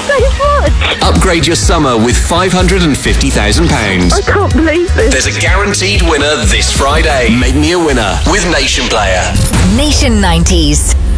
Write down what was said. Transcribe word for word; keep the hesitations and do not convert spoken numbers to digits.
so much. Upgrade your summer with five hundred fifty thousand pounds. I can't believe this. There's a guaranteed winner this Friday. Make me a winner with Nation Player. Nation nineties.